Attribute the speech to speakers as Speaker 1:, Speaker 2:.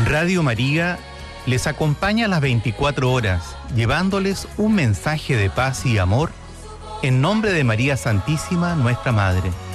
Speaker 1: Radio María les acompaña a las 24 horas, llevándoles un mensaje de paz y amor en nombre de María Santísima, nuestra Madre.